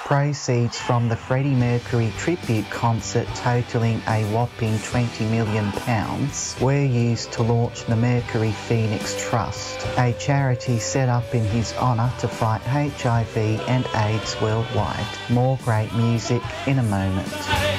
Proceeds from the Freddie Mercury tribute concert, totalling a whopping £20 million, were used to launch the Mercury Phoenix Trust, a charity set up in his honour to fight HIV and AIDS worldwide. More great music in a moment.